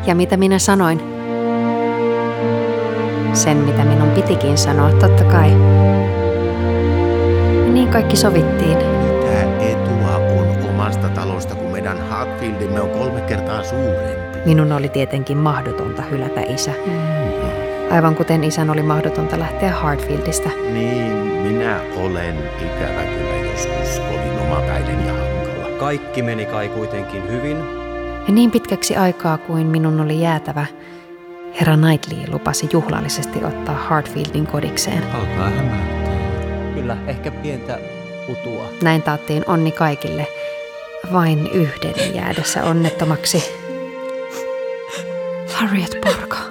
Ja mitä minä sanoin? Sen, mitä minun pitikin sanoa, totta kai. Ja niin kaikki sovittiin. Mitä etua on omasta talosta, kun meidän Hatfieldimme on 3 kertaa suurempi? Minun oli tietenkin mahdotonta hylätä isä. Aivan kuten isän oli mahdotonta lähteä Hartfieldista. Niin, minä olen ikävä kyllä joskus kovin omapäinen ja hankala. Kaikki meni kai kuitenkin hyvin. Ja niin pitkäksi aikaa kuin minun oli jäätävä, herra Knightley lupasi juhlallisesti ottaa Hartfieldin kodikseen. Alkaa hämärtää. Kyllä, ehkä pientä utua. Näin taattiin onni kaikille, vain yhden jäädessä onnettomaksi. Harriet Parka.